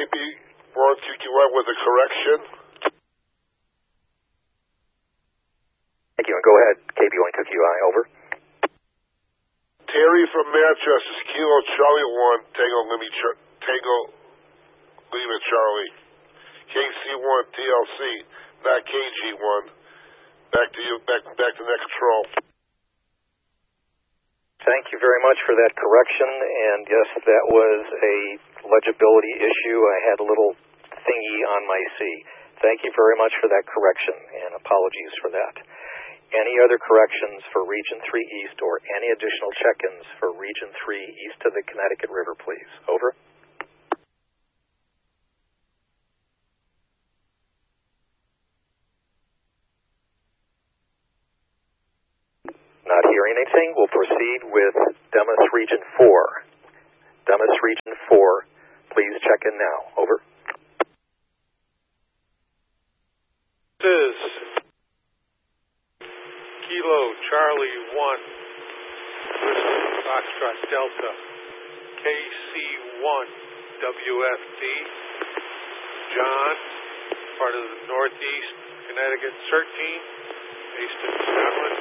KP1QQI with a correction. Thank you, and go ahead, KP1QQI, over. Terry from Manchester, Kilo Charlie 1, Tango Lima Charlie. KC1 TLC, not KG1. Back to you, back to net control. Thank you very much for that correction, and yes, that was a legibility issue. I had a little thingy on my C. Thank you very much for that correction, and apologies for that. Any other corrections for Region 3 East or any additional check-ins for Region 3 east of the Connecticut River, please? Over. Not hearing anything. We'll proceed with Demas Region 4. Demas Region 4, please check in now. Over. This is Kilo Charlie 1, Whiskey Foxtrot Delta, KC1 WFD, John, part of the Northeast Connecticut CERT team, based in Scotland.